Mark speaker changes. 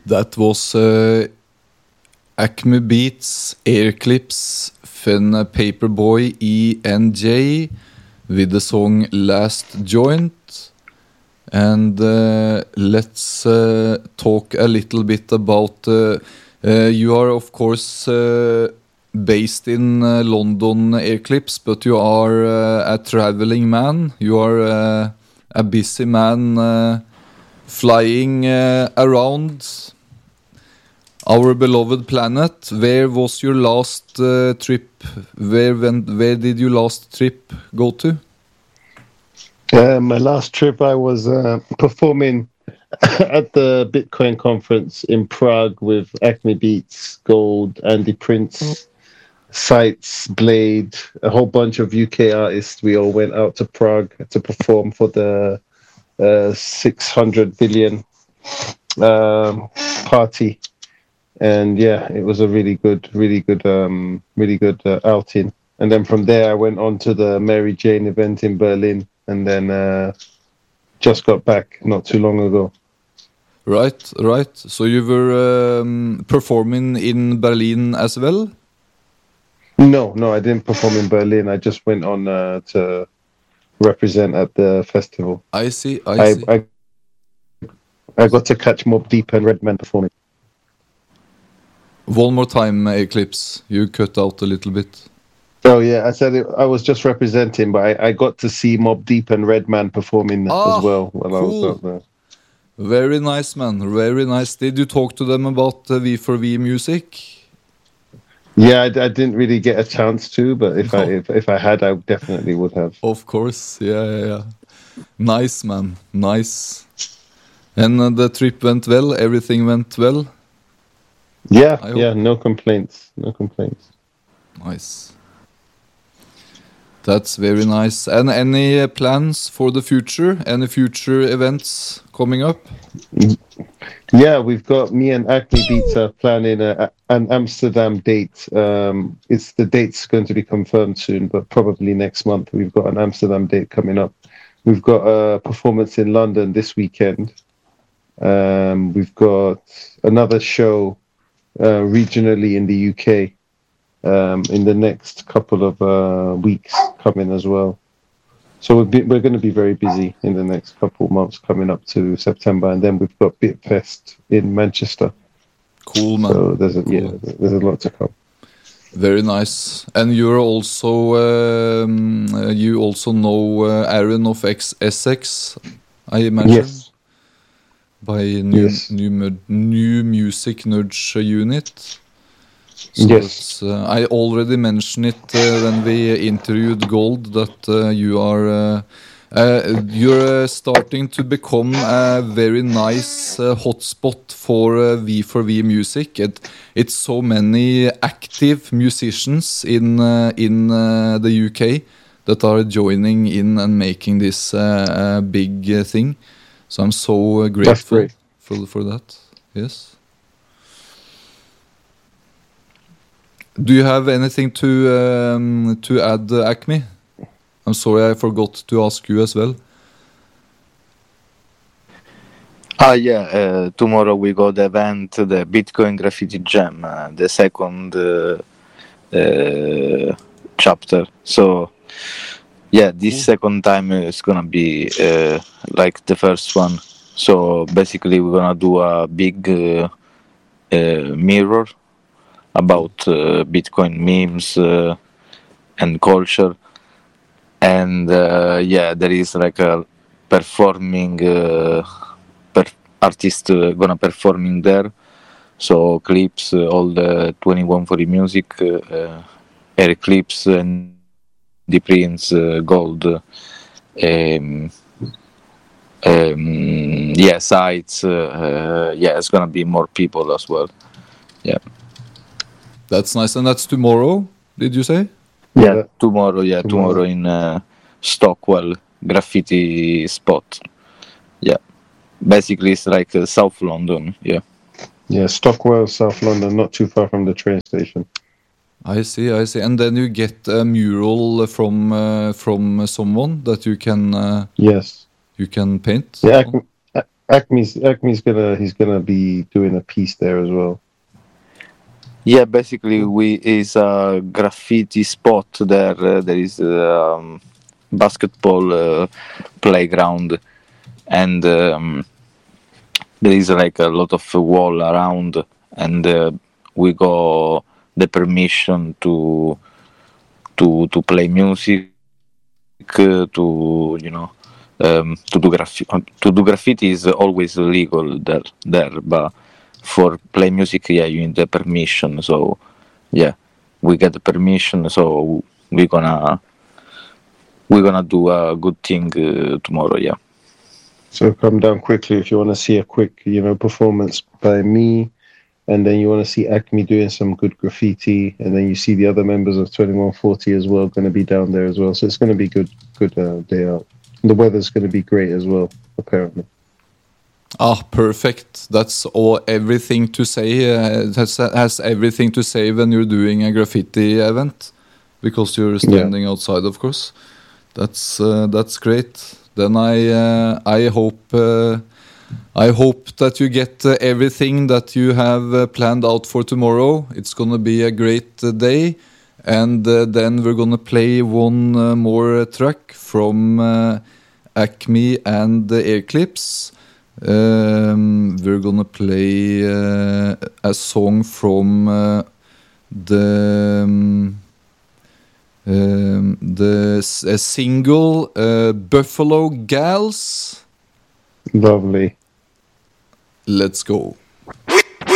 Speaker 1: That was Acme Beats, Air Clips, Fun Paperboy ENJ with the song Last Joint. And let's talk a little bit about you are of course based in London, Air Clips, but you are a traveling man. You are a busy man flying around our beloved planet. Where was your last trip? Where did your last trip go to?
Speaker 2: My last trip, I was performing at the Bitcoin conference in Prague with Acme Beats, Gold, Andy Prince, Sights, Blade, a whole bunch of UK artists. We all went out to Prague to perform for the 600 billion party. And yeah, it was a really good outing. And then from there, I went on to the Mary Jane event in Berlin, and then just got back not too long ago.
Speaker 1: Right. So you were performing in Berlin as well?
Speaker 2: No, I didn't perform in Berlin. I just went on to represent at the festival.
Speaker 1: I see.
Speaker 2: I got to catch Mobb Deep and Redman performing.
Speaker 1: One more time, Eclipse. You cut out a little bit.
Speaker 2: Oh yeah, I said I was just representing, but I got to see Mobb Deep and Redman performing as well when I was up there.
Speaker 1: Very nice, man. Very nice. Did you talk to them about V4V music?
Speaker 2: Yeah, I didn't really get a chance to, but if I had, I definitely would have.
Speaker 1: Of course, yeah. Nice, man. Nice. And the trip went well. Everything went well.
Speaker 2: Yeah. No complaints.
Speaker 1: Nice. That's very nice. And any plans for the future? Any future events coming up?
Speaker 2: Yeah, we've got me and Acme Beats are planning an Amsterdam date. The date's going to be confirmed soon, but probably next month. We've got an Amsterdam date coming up. We've got a performance in London this weekend. We've got another show regionally in the UK in the next couple of weeks coming as well. So we're going to be very busy in the next couple of months coming up to September, and then we've got Bitfest in Manchester.
Speaker 1: Cool, man.
Speaker 2: So there's a lot to come.
Speaker 1: Very nice. And you're also you also know Aaron of Essex, I imagine.
Speaker 2: Yes.
Speaker 1: By new music nudge unit. So
Speaker 2: yes.
Speaker 1: I already mentioned it when we interviewed Gold that you're starting to become a very nice hotspot for V4V music. It's so many active musicians in the UK that are joining in and making this a big thing. So I'm so grateful for that. Yes. Do you have anything to add, Acme? I'm sorry, I forgot to ask you as well.
Speaker 3: Tomorrow we got the event, the Bitcoin Graffiti Jam, the second chapter. So, this second time is gonna be like the first one. So basically, we're gonna do a big mirror about Bitcoin memes and culture, and there is like a performing artist gonna performing there. So clips, all the 2140 music, Air Clips and the Prince, Gold, Sights. It's gonna be more people as well. Yeah.
Speaker 1: That's nice, and that's tomorrow, did you say?
Speaker 3: Yeah, tomorrow in Stockwell graffiti spot. Yeah, basically it's like South London. Yeah.
Speaker 2: Yeah, Stockwell, South London, not too far from the train station.
Speaker 1: I see. And then you get a mural from someone that you can
Speaker 2: yes,
Speaker 1: you can paint.
Speaker 2: Yeah, Acme's he's gonna be doing a piece there as well.
Speaker 3: Yeah, basically, we is a graffiti spot there. There is basketball playground, and there is like a lot of wall around, and we got the permission to play music, to to do graffiti is always legal there, but for play music, yeah, you need the permission. So yeah, we get the permission, so we're gonna do a good thing tomorrow. Yeah.
Speaker 2: So come down quickly if you want to see a quick, performance by me, and then you want to see Acme doing some good graffiti, and then you see the other members of 2140 as well going to be down there as well. So it's going to be good day out. The weather's going to be great as well, apparently.
Speaker 1: Perfect. That's everything to say. Has everything to say when you're doing a graffiti event, because you're standing outside, of course. That's great. Then I hope that you get everything that you have planned out for tomorrow. It's gonna be a great day, and then we're gonna play one more track from Acme and the Airclips. We're gonna play a song from the single Buffalo Gals.
Speaker 2: Lovely.
Speaker 1: Let's go.